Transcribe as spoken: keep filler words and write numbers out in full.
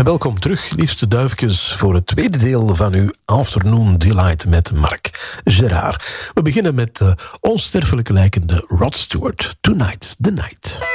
En welkom terug, liefste duifjes, voor het tweede deel van uw Afternoon Delight met Marc Gérard. We beginnen met de onsterfelijk lijkende Rod Stewart, Tonight's the Night.